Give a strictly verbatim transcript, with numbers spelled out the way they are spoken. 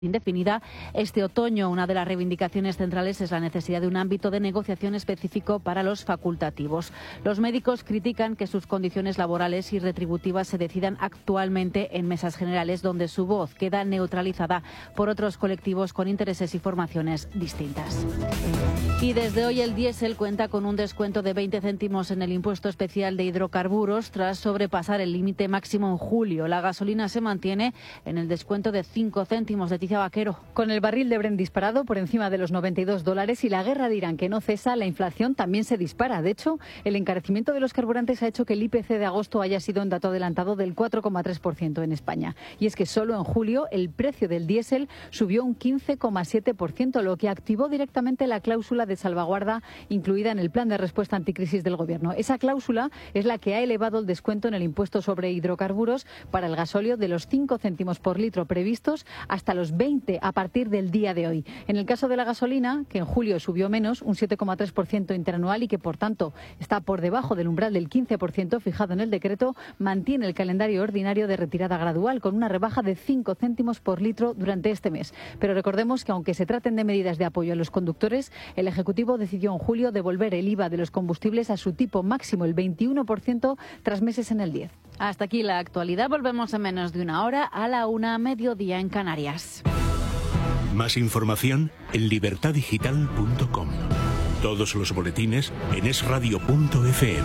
indefinida este otoño. Una de las reivindicaciones centrales es la necesidad de un ámbito de negociación específico para los facultativos. Los médicos critican que sus condiciones laborales y retributivas se decidan actualmente en mesas generales, donde su voz queda neutralizada por otros colectivos con intereses y formaciones distintas. Y desde hoy el diésel cuenta con un descuento de veinte céntimos en el impuesto especial de hidrocarburos tras sobrepasar el límite máximo en julio. La gasolina se mantiene en el descuento de cinco céntimos. De Vaquero. Con el barril de Brent disparado por encima de los noventa y dos dólares y la guerra de Irán que no cesa, la inflación también se dispara. De hecho, el encarecimiento de los carburantes ha hecho que el I P C de agosto haya sido un dato adelantado del cuatro coma tres por ciento en España. Y es que solo en julio el precio del diésel subió un quince coma siete por ciento, lo que activó directamente la cláusula de salvaguarda incluida en el plan de respuesta anticrisis del Gobierno. Esa cláusula es la que ha elevado el descuento en el impuesto sobre hidrocarburos para el gasóleo de los cinco céntimos por litro previstos hasta los veinte a partir del día de hoy. En el caso de la gasolina, que en julio subió menos, un siete coma tres por ciento interanual y que por tanto está por debajo del umbral del quince por ciento fijado en el decreto, mantiene el calendario ordinario de retirada gradual con una rebaja de cinco céntimos por litro durante este mes. Pero recordemos que aunque se traten de medidas de apoyo a los conductores, el Ejecutivo decidió en julio devolver el I V A de los combustibles a su tipo máximo, el veintiuno por ciento, tras meses en el diez por ciento. Hasta aquí la actualidad. Volvemos en menos de una hora a la una, mediodía en Canarias. Más información en libertad digital punto com. Todos los boletines en es radio punto efe eme.